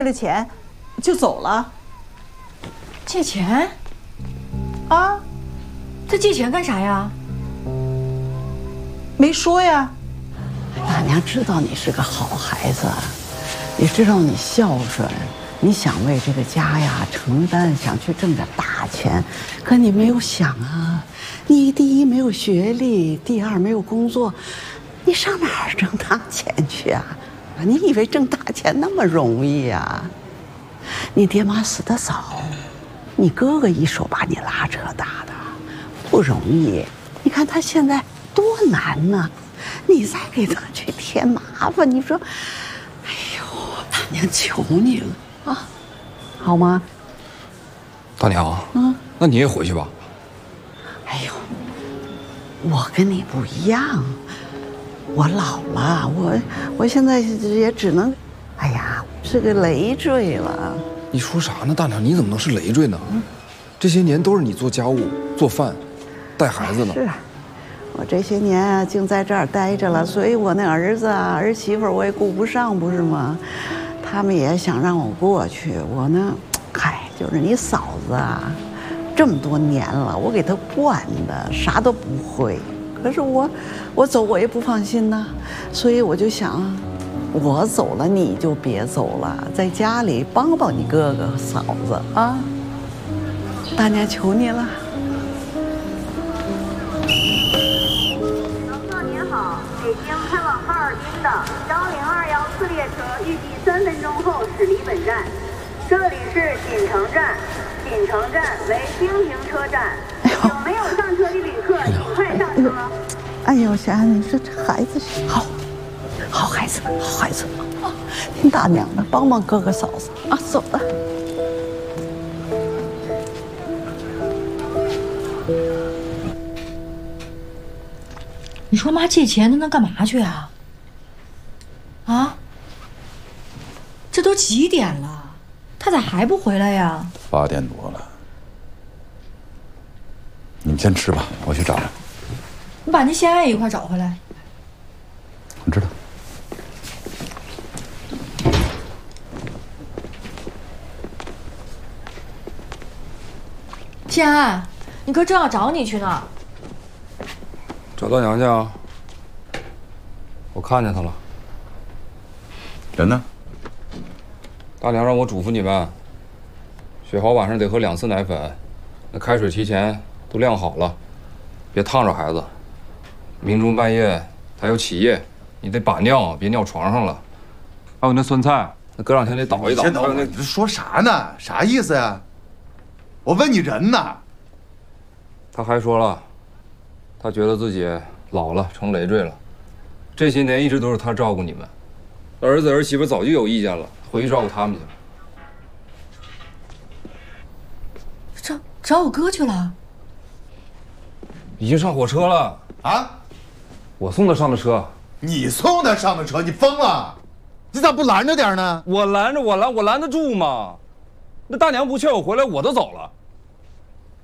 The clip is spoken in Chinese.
了钱就走了。 借钱？ 啊？ 他借钱干啥呀？ 没说呀。 大娘知道你是个好孩子，也知道你孝顺，你想为这个家呀承担，想去挣点大钱，可你没有想啊，你第一没有学历，第二没有工作，你上哪儿挣大钱去啊？你以为挣大钱那么容易呀？你爹妈死得早，你哥哥一手把你拉扯大的，不容易。你看他现在多难呢，你再给他去添麻烦，你说，哎呦，大娘求你了啊，好吗？ 大娘，那你也回去吧。 哎呦，我跟你不一样，我老了，我现在也只能，哎呀，是个累赘了。 你说啥呢，大娘？你怎么能是累赘呢？这些年都是你做家务、做饭、带孩子呢。 是啊，我这些年啊，净在这儿待着了，所以我那儿子啊、儿媳妇我也顾不上，不是吗？他们也想让我过去，我呢，嗨，就是你嫂子啊，这么多年了，我给她惯的啥都不会。可是我走我也不放心呐，所以我就想，我走了你就别走了，在家里帮帮你哥哥嫂子啊！大娘求你了。 乘客您好，北京开往哈尔滨的张021次列车预计3分钟后驶离本站，这里是锦城站，锦城站为京停车站，有没有上车的旅客尽快上车。 哎呦，小安，你说这孩子好，好孩子，好孩子啊！听大娘的，帮帮哥哥嫂子啊！走了。 你说妈借钱，她能干嘛去啊？啊？这都几点了，她咋还不回来呀 8点多了，你们先吃吧，我去找她。 你把那先爱一块找回来。 我知道。 先安，你哥正要找你去呢。 找大娘去啊？我看见他了。 人呢？ 大娘让我嘱咐你们，雪豪晚上得喝2次奶粉，那开水提前都晾好了，别烫着孩子。明中半夜他要起夜，你得把尿，别尿床上了。还有那酸菜，那隔2天得倒一倒。 先等会儿，你说啥呢？啥意思呀？我问你人呢？ 他还说了，他觉得自己老了，成累赘了。这些年一直都是他照顾你们，儿子儿媳妇早就有意见了，回去照顾他们去了。 找我哥去了？ 已经上火车了啊！ 我送他上的车。 你送他上的车？你疯了？你咋不拦着点呢？ 我拦得住吗？那大娘不劝我回来，我都走了。